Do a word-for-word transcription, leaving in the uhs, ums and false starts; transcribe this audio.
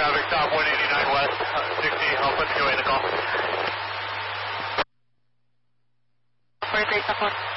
traffic, stop one eighty-nine west, sixty, Alpha, two A in the call. forty-three, stop one.